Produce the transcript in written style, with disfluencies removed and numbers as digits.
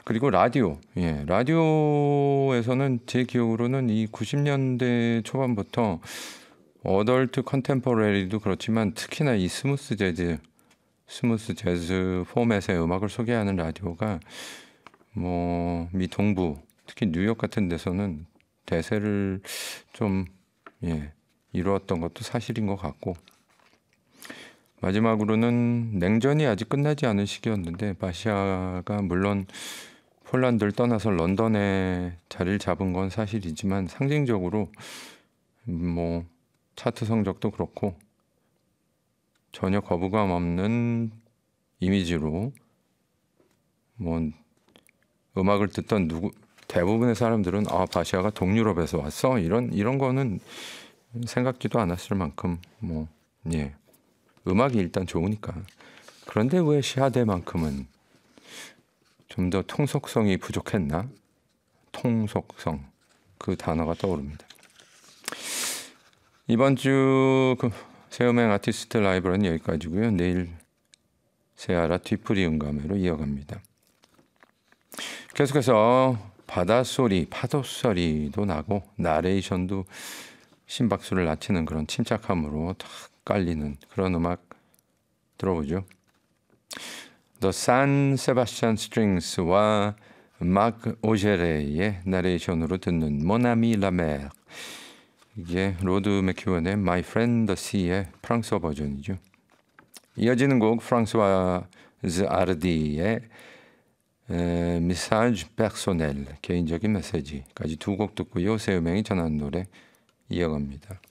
그리고 라디오. 예, 라디오에서는 제 기억으로는 이 90년대 초반부터 어덜트 컨템포러리도 그렇지만 특히나 이 스무스 재즈 포맷의 음악을 소개하는 라디오가 뭐 미 동부, 특히 뉴욕 같은 데서는 대세를 좀 이루었던 것도 사실인 것 같고, 마지막으로는 냉전이 아직 끝나지 않은 시기였는데 바시아가 물론 폴란드를 떠나서 런던에 자리를 잡은 건 사실이지만 상징적으로 뭐 차트 성적도 그렇고 전혀 거부감 없는 이미지로 뭐 음악을 듣던 대부분의 사람들은 바시아가 동유럽에서 왔어 이런 거는 생각지도 않았을 만큼 음악이 일단 좋으니까. 그런데 왜 샤데만큼은 좀 더 통속성이 부족했나? 통속성, 그 단어가 떠오릅니다. 이번 주 새음행 아티스트 라이브는 여기까지고요. 내일 세아라 뒤풀이 음감회로 이어갑니다. 계속해서 바닷소리, 파도소리도 나고 나레이션도 심박수를 낮추는 그런 침착함으로 탁 깔리는 그런 음악 들어보죠. The San Sebastian Strings와 마크 오제레의 나레이션으로 듣는 Mon Ami La Mer. 이게 로드 맥큐언의 My Friend the Sea의 프랑스어 버전이죠. 이어지는 곡 프랑스와즈 아르디의 Message Personnel, 개인적인 메시지까지 두 곡 듣고요. 새음행이 전한 노래 이어갑니다.